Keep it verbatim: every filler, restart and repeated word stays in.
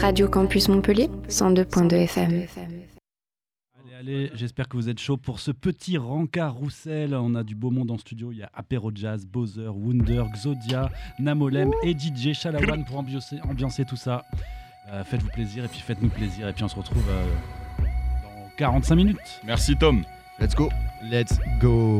Radio Campus Montpellier, cent deux virgule deux F M. Allez, allez, j'espère que vous êtes chaud pour ce petit rencard Roussel. On a du beau monde en studio. Il y a Apéro Jazz, Bowser, Wunder, Xodia, Namolem et D J Shalawan pour ambiancer, ambiancer tout ça. Euh, faites-vous plaisir et puis faites-nous plaisir. Et puis on se retrouve euh, dans quarante-cinq minutes. Merci Tom. Let's go. Let's go.